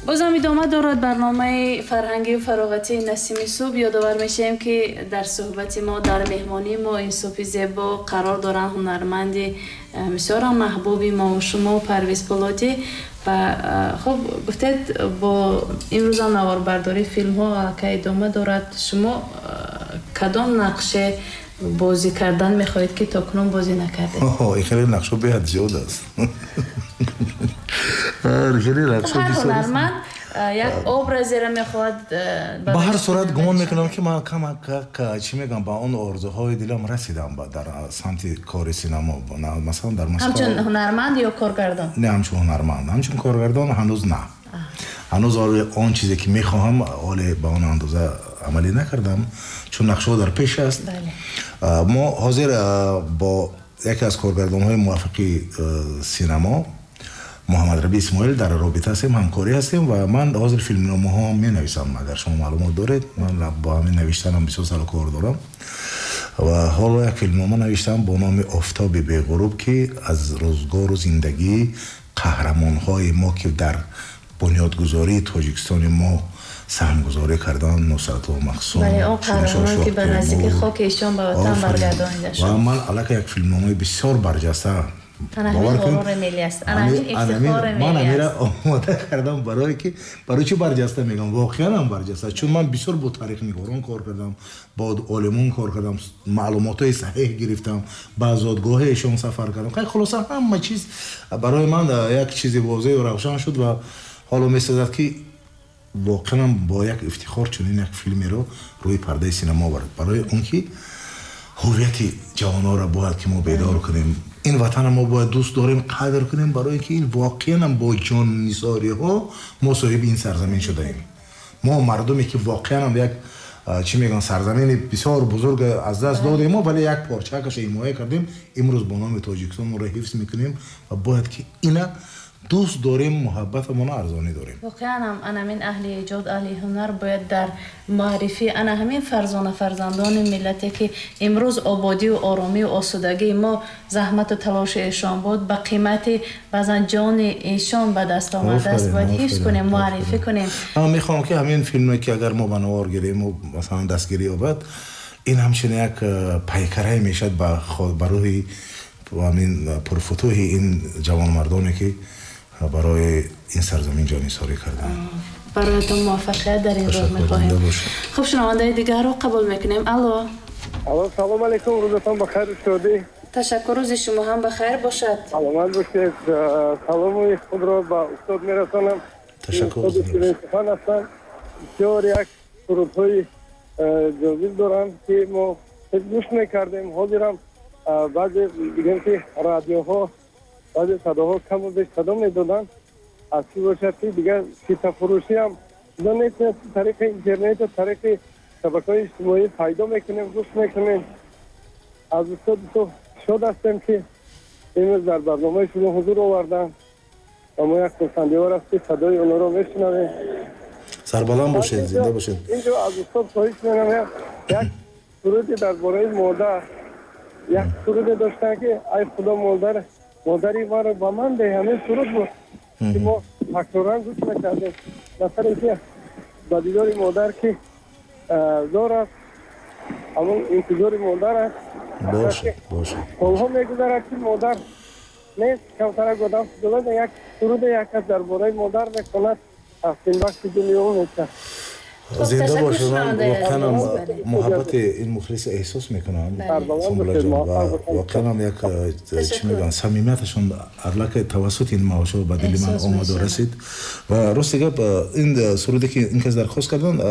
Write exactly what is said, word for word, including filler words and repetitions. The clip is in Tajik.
бозам идома дорад барномаи фарҳангию фароғатии Насими Субҳ. Ёдовар мешавем ки дар суҳбати мо, дар меҳмонии мо Инсофи Зебо қарор доранд ҳунарманди бисёр маҳбуби мо шумо Парвиз Полодӣ. ва хуб гуфтед бо имрӯза наворбардори филмҳо аллакай идома дорад. Шумо кадом нақше бозӣ кардан мехоҳед ки токунун бозӣ накардед? این خیلی نقشه بیاد زیاد است. خیلی نقشه هر هنرمند یک образеро мехоҳад. ба ҳар сурат гумон мекунам ки ман кама чӣ мегӯям ба он орзуҳои дилам расидам дар самти кори синамо. Масалан дар Москва ҳамчун ҳунарманд ё коргардон? Не, ҳамчун ҳунарманд. Ҳамчун коргардон ҳанӯз не. ҳанӯз он чизе ки мехоҳам оле ба он андоза амалӣ накардам, чун нақшаҳо дар пеш аст. мо ҳозир бо яке аз коргардонҳои муваффиқи синамо Муҳаммадраби Исмоил дар робита ҳастем, ҳамкорӣ ҳастем ва ман ҳозир филмномаҳо менависам. Агар шумо маълумот доред, ман бо ҳамин навиштанам бисёр сару кор дорам ва ҳоло як филмнома навиштам бо номи Офтоби беғуруб ки аз рӯзгору зиндагии қаҳрамонҳои мо ки дар бунёдгузории Тоҷикистони мо саҳмгузорӣ кардан, Нусратулло Мақсум, бале он қаҳрамон ки ба наздики хоки ишон ба ватан баргардонида шуд. ва ман аллакай як филмномаи бисёр барҷаста анамин ғурури милли аст, анамин ифтихори милли аст. омода кардам барое ки барои чӣ барҷаста мегӯям, воқеан ҳам барҷаста, чун ман бисёр бо таърихнигорон кор кардам, бо олимон кор кардам, маълумотҳои саҳеҳ гирифтам, ба зодгоҳаешон сафар кардам. Хай хулоса ҳама чиз барои ман як чизи возеҳу равшан шуд ва ҳоло месозад ки воқеан бо як ифтихор чунин як филмеро рӯи пардаи синамо барад. Барои он ки ҳуввияти ҷавонҳоро бояд ки мо бедор кунем. این وطن ما باید دوست داریم، قدر کنیم، برای که این واقعا با جان نثاری ها ما صاحب این سرزمین شده ایم. ما مردمی که واقعا یک چی میگن سرزمین بسیار بزرگ از دست دادیم ما، ولی یک پارچه‌اش حمایت کردیم. امروز با نام تاجیکستان ما را حفظ میکنیم و باید که اینا دوست داریم، محبتمون رو ارزانی داریم. واقعا هم انا من اهل ایجاد، اهل هنر باید در معرفی انا همین فرزانه فرزندان ملتی که امروز آبادی و آرامی و آسودگی ما زحمت و تلاش ایشان بود به قیمت بعضا جان ایشان به دست آمده است، باید حفظ کنیم، معرفی کنیم. من میخوام که همین فیلمی که اگر ما بنوار گیریم و مثلا دستگیری یابد، این همچنین یک پیکره میشد به خود برای همین پرفتوح این جوان مردانی که برای این سرزمین جانیساری کردن. برایتون موفقیت در این راه می‌خواهیم. خب شنونده دیگر رو قبول میکنیم. الو. الو، سلام علیکم، روزتون بخیر شدی. تشکر، روز شما هم بخیر باشد. سلامت باشید. سلام خود را به استاد میرسانم. تشکر. استاد هستم. بسیار یک سرودهای جاذب دارم که ما گوش میکردیم. حاضرم بعضی دیگر که رادیوها بعضی صداها کم و بیش صدا میدادن. از چی باشد که دیگر کتاب فروشی هم دانید طریق اینترنت و طریق شبکه‌های اجتماعی پیدا میکنیم، گوش میکنیم. از استاد تو شاد هستم که امروز در برنامه شما حضور آوردن و ما یک پسندیوار است که صدای اونا رو میشنویم. سربلند باشید، زنده باشید. اینجا از استاد خواهش میکنم یک سرودی درباره مادر، یک سرودی داشتن که ای خدا مادر مادری ما رو با من ده، همین سرود بود که ما تکرارا گوش میکردیم. مثلا اینکه با دیدار مادر که زار است، همون انتظار مادر است. باشه باشه. سالها میگذرد که مادر نیست. کمتر گفتم دولت یک سرود یک از درباره مادر میکند، افتین بخش دنیا میشه. زنده باشه. من واقعا محبت این مخلص احساس میکنم. واقعا یک چی میگن صمیمیتشون ارلک توسط این معاشو به دل من آماده رسید و راست گپ این سرودی که این کس درخواست کردن